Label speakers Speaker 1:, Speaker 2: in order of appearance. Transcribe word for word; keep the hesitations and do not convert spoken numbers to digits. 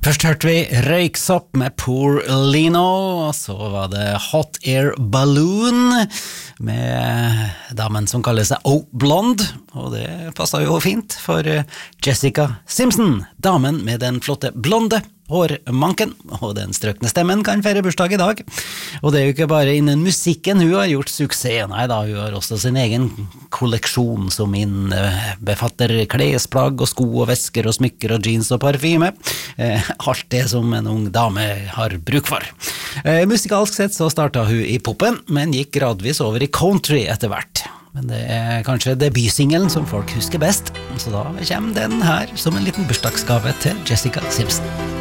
Speaker 1: Først hørte vi Røyksopp med Poor Lino, og så var det Hot Air Balloon med damen som kaller seg Oh Blonde, og det passet jo fint for Jessica Simpson, damen med den flotte blonde hårmanken, og den strøkne stemmen kan feire bursdag i dag. Og det er jo ikke bare innen musikken hun har gjort suksess, nei da, hun har også sin egen kolleksjon som innbefatter klesplagg og sko og vesker og smykker og jeans og parfyme. Eh, alt det som en ung dame har bruk for. Eh, musikalsk sett så startet hun i poppen, men gikk gradvis over i country etter hvert. Men det er kanskje debutsingelen som folk husker best, så da kommer den her som en liten bursdagsgave til Jessica Simpson.